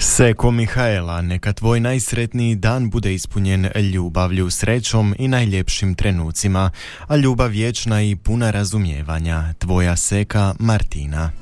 Seko Mihaela, neka tvoj najsretniji dan bude ispunjen ljubavlju, srećom i najljepšim trenucima, a ljubav vječna i puna razumijevanja. Tvoja Seka Martina.